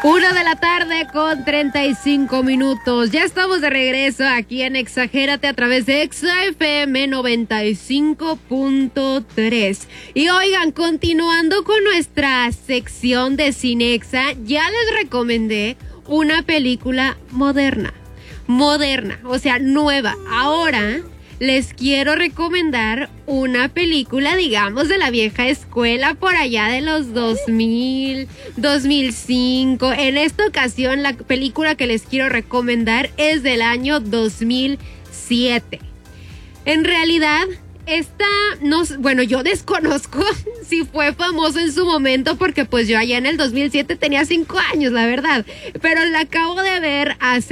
1:35 PM. Ya estamos de regreso aquí en Exagérate a través de Exa FM 95.3. Y oigan, continuando con nuestra sección de Cinexa, ya les recomendé una película moderna, o sea, nueva. Ahora les quiero recomendar una película, digamos, de la vieja escuela, por allá de los 2000, 2005. En esta ocasión, la película que les quiero recomendar es del año 2007. En realidad, yo desconozco si fue famoso en su momento, porque pues yo allá en el 2007 tenía 5 años, la verdad. Pero la acabo de ver hace